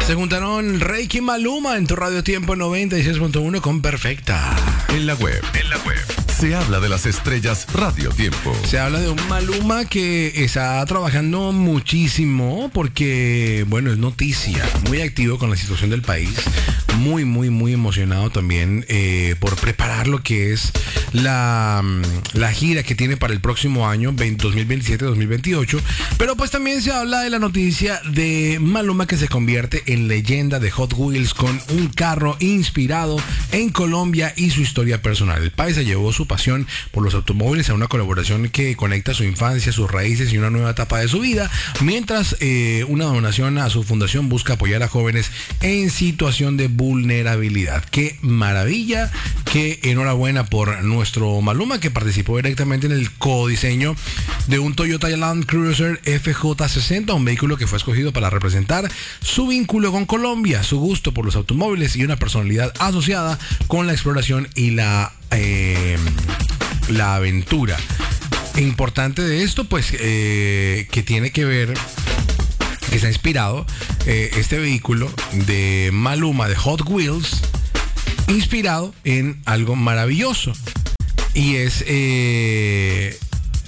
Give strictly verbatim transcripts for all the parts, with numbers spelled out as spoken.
Se juntaron Reiki y Maluma en tu Radio Tiempo noventa y seis punto uno con Perfecta. En la web, en la web, se habla de las estrellas Radio Tiempo. Se habla de un Maluma que está trabajando muchísimo porque, bueno, es noticia, muy activo con la situación del país, muy, muy, muy emocionado también eh, por preparar lo que es la, la gira que tiene para el próximo año, dos mil veintisiete dos mil veintiocho, pero pues también se habla de la noticia de Maluma que se convierte en leyenda de Hot Wheels con un carro inspirado en Colombia y su historia personal. El paisa llevó su pasión por los automóviles a una colaboración que conecta su infancia, sus raíces y una nueva etapa de su vida, mientras eh, una donación a su fundación busca apoyar a jóvenes en situación de vulnerabilidad. ¡Qué maravilla! ¡Qué enhorabuena por nuestro Maluma, que participó directamente en el codiseño de un Toyota Land Cruiser F J sesenta, un vehículo que fue escogido para representar su vínculo con Colombia, su gusto por los automóviles y una personalidad asociada con la exploración y la eh, la aventura. Importante de esto, pues, eh, que tiene que ver, que se ha inspirado eh, este vehículo de Maluma, de Hot Wheels, inspirado en algo maravilloso, y es eh,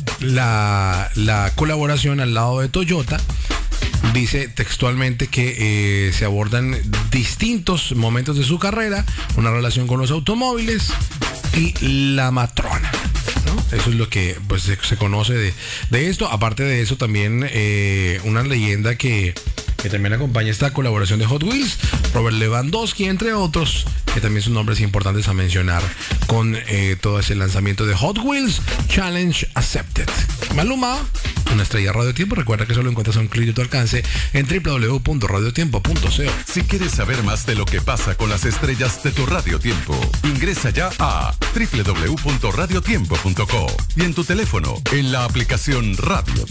la, la colaboración al lado de Toyota. Dice textualmente que eh, se abordan distintos momentos de su carrera, una relación con los automóviles y la matrona, ¿no? Eso es lo que pues, se, se conoce de, de esto. Aparte de eso, también eh, una leyenda que, que también acompaña esta colaboración de Hot Wheels, Robert Lewandowski, entre otros, que también son nombres importantes a mencionar con eh, todo ese lanzamiento de Hot Wheels Challenge Accepted. Maluma, una estrella Radio Tiempo. Recuerda que solo encuentras a un clic de tu alcance en doble u doble u doble u punto radio tiempo punto co. Si quieres saber más de lo que pasa con las estrellas de tu Radio Tiempo, ingresa ya a doble u doble u doble u punto radio tiempo punto co y en tu teléfono, en la aplicación Radio